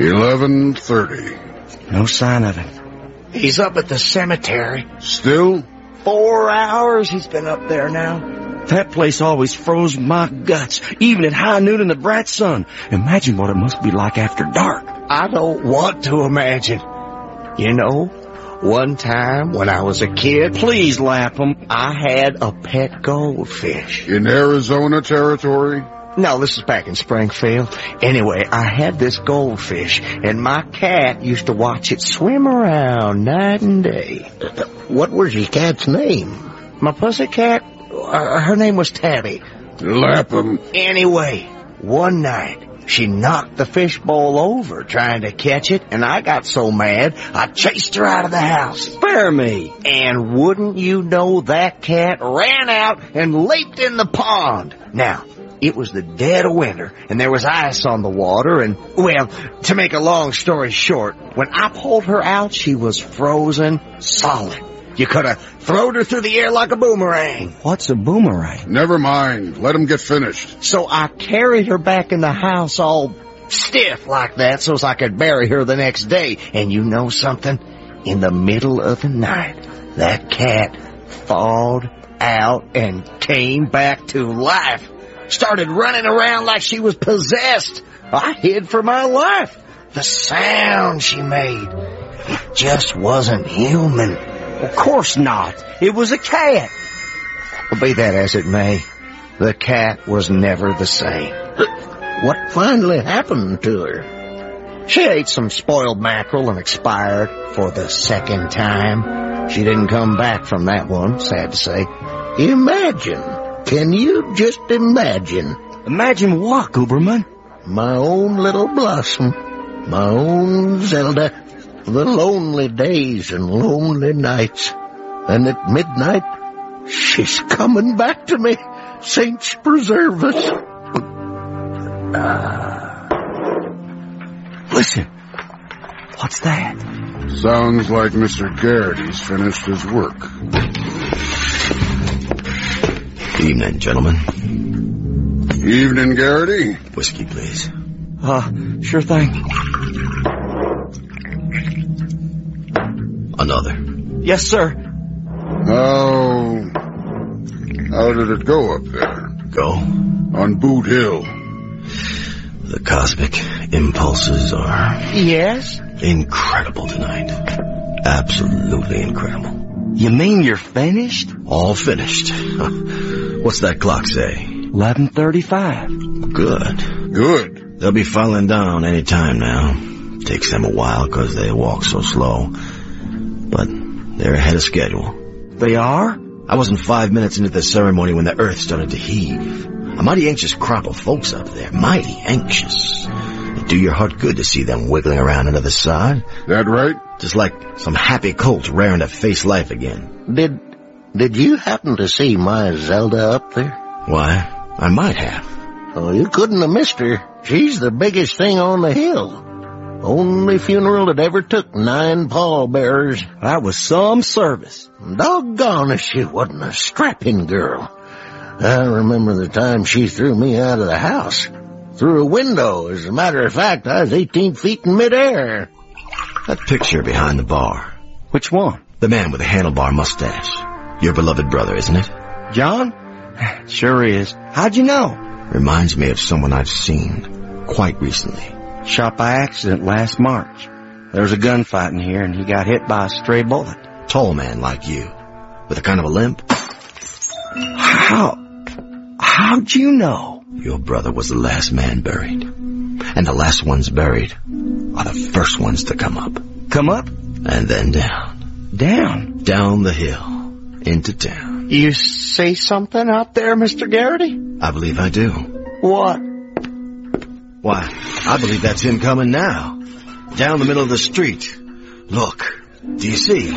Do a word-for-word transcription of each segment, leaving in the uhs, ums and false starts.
eleven thirty. No sign of him. He's up at the cemetery. Still? Four hours he's been up there now. That place always froze my guts, even at high noon in the bright sun. Imagine what it must be like after dark. I don't want to imagine. You know, one time when I was a kid... Please, Lapham. I had a pet goldfish. In Arizona territory? No, this is back in Springfield. Anyway, I had this goldfish, and my cat used to watch it swim around night and day. What was your cat's name? My pussycat? Uh, her name was Tabby. Lapham. Anyway, one night, she knocked the fishbowl over trying to catch it, and I got so mad, I chased her out of the house. Spare me. And wouldn't you know, that cat ran out and leaped in the pond. Now, it was the dead of winter, and there was ice on the water, and, well, to make a long story short, when I pulled her out, she was frozen solid. You could have thrown her through the air like a boomerang. What's a boomerang? Never mind. Let him get finished. So I carried her back in the house all stiff like that so as I could bury her the next day. And you know something? In the middle of the night, that cat thawed out and came back to life. Started running around like she was possessed. I hid for my life. The sound she made, it just wasn't human. Of course not. It was a cat. Well, be that as it may, the cat was never the same. What finally happened to her? She ate some spoiled mackerel and expired for the second time. She didn't come back from that one, sad to say. Imagine. Can you just imagine? Imagine what, Gooberman? My own little Blossom. My own Zelda. The lonely days and lonely nights. And at midnight, she's coming back to me. Saints preserve us. Uh, listen. What's that? Sounds like Mister Garrity's finished his work. Evening, gentlemen. Evening, Garrity. Whiskey, please. Uh, sure thing. Another. Yes, sir. How... How did it go up there? Go? On Boot Hill. The cosmic impulses are... Yes? Incredible tonight. Absolutely incredible. You mean you're finished? All finished. What's that clock say? eleven thirty-five. Good. Good. They'll be filing down any time now. Takes them a while because they walk so slow. But they're ahead of schedule. They are? I wasn't five minutes into the ceremony when the earth started to heave. A mighty anxious crop of folks up there. Mighty anxious. It'd do your heart good to see them wiggling around under the sod. That right? Just like some happy colt raring to face life again. Did, did you happen to see my Zelda up there? Why, I might have. Oh, you couldn't have missed her. She's the biggest thing on the hill. Only funeral that ever took nine pallbearers. That was some service. Doggone if she wasn't a strapping girl. I remember the time she threw me out of the house. Through a window. As a matter of fact, I was eighteen feet in midair. That picture behind the bar. Which one? The man with the handlebar mustache. Your beloved brother, isn't it? John? Sure is. How'd you know? Reminds me of someone I've seen quite recently. Shot by accident last March. There was a gunfight in here, and he got hit by a stray bullet. Tall man like you, with a kind of a limp. How? How'd you know? Your brother was the last man buried. And the last ones buried are the first ones to come up. Come up? And then down. Down? Down the hill. Into town. You say something out there, Mister Garrity? I believe I do. What? Why, I believe that's him coming now. Down the middle of the street. Look. Do you see?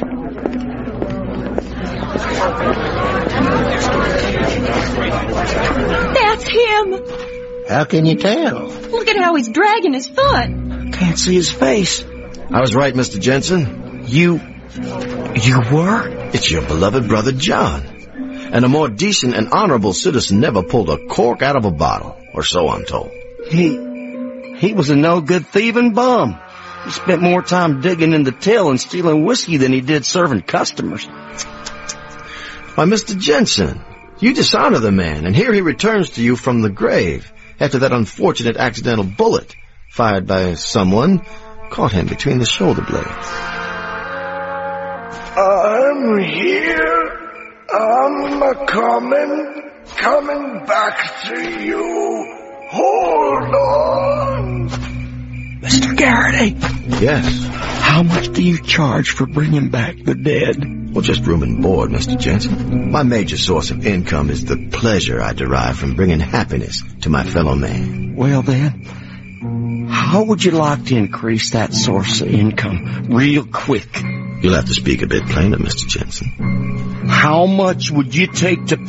That's him. How can you tell? Look at how he's dragging his foot. Can't see his face. I was right, Mister Jensen. You... You were? It's your beloved brother John. And a more decent and honorable citizen never pulled a cork out of a bottle, or so I'm told. He... He was a no-good thieving bum. He spent more time digging in the till and stealing whiskey than he did serving customers. Why, Mister Jensen, you dishonor the man, and here he returns to you from the grave after that unfortunate accidental bullet fired by someone caught him between the shoulder blades. I'm here. I'm a coming, coming back to you. Hold on. Mister Garrity. Yes? How much do you charge for bringing back the dead? Well, just room and board, Mister Jensen. My major source of income is the pleasure I derive from bringing happiness to my fellow man. Well then, how would you like to increase that source of income real quick? You'll have to speak a bit plainer, Mister Jensen. How much would you take to